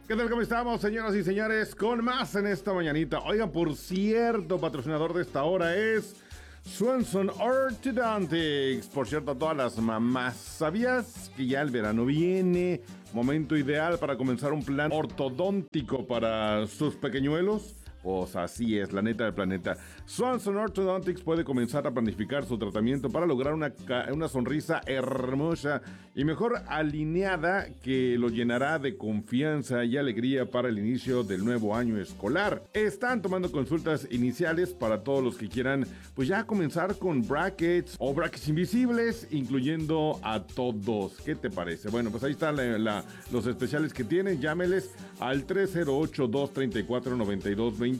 ¿Qué tal? ¿Cómo estamos, señoras y señores? Con más en esta mañanita. Oigan, por cierto, patrocinador de esta hora es Swanson Orthodontics. Por cierto, a todas las mamás, ¿sabías que ya el verano viene? Momento ideal para comenzar un plan ortodóntico para sus pequeñuelos. Pues así es, la neta del planeta. Swanson Orthodontics puede comenzar a planificar su tratamiento para lograr una sonrisa hermosa y mejor alineada que lo llenará de confianza y alegría para el inicio del nuevo año escolar. Están tomando consultas iniciales para todos los que quieran, pues ya comenzar con brackets o brackets invisibles, incluyendo a todos. ¿Qué te parece? Bueno, pues ahí están los especiales que tienen. Llámeles al 308-234-9226.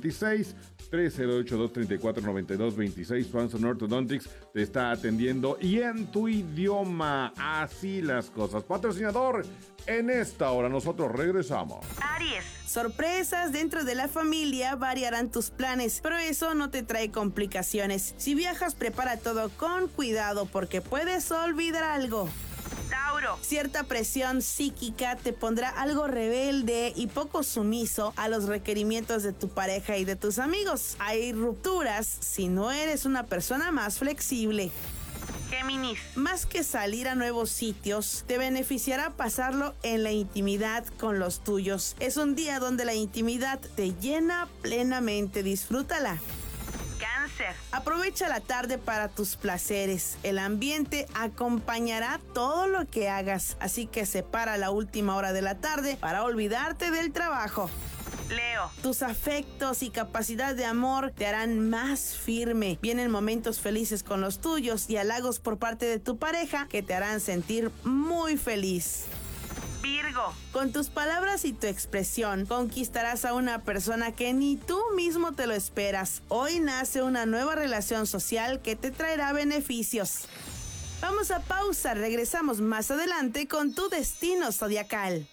308-234-9226. Swanson Orthodontics te está atendiendo y en tu idioma. Así las cosas. Patrocinador, en esta hora nosotros regresamos. Aries. Sorpresas dentro de la familia variarán tus planes, pero eso no te trae complicaciones. Si viajas, prepara todo con cuidado porque puedes olvidar algo. Tauro. Cierta presión psíquica te pondrá algo rebelde y poco sumiso a los requerimientos de tu pareja y de tus amigos. Hay rupturas si no eres una persona más flexible. Géminis. Más que salir a nuevos sitios, te beneficiará pasarlo en la intimidad con los tuyos. Es un día donde la intimidad te llena plenamente. Disfrútala. Cáncer. Aprovecha la tarde para tus placeres. El ambiente acompañará todo lo que hagas, así que separa la última hora de la tarde para olvidarte del trabajo. Leo. Tus afectos y capacidad de amor te harán más firme. Vienen momentos felices con los tuyos y halagos por parte de tu pareja que te harán sentir muy feliz. Virgo. Con tus palabras y tu expresión conquistarás a una persona que ni tú mismo te lo esperas. Hoy nace una nueva relación social que te traerá beneficios. Vamos a pausa, regresamos más adelante con tu destino zodiacal.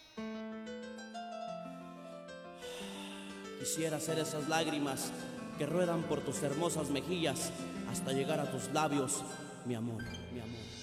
Quisiera ser esas lágrimas que ruedan por tus hermosas mejillas hasta llegar a tus labios, mi amor, mi amor.